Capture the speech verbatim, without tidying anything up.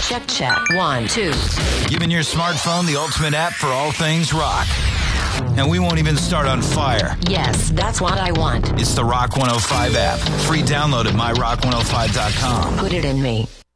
Check, check. One, two. Giving your smartphone the ultimate app for all things rock. And we won't even start on fire. Yes, that's what I want. It's the Rock one oh five app. Free download at my rock one oh five dot com. Put it in me.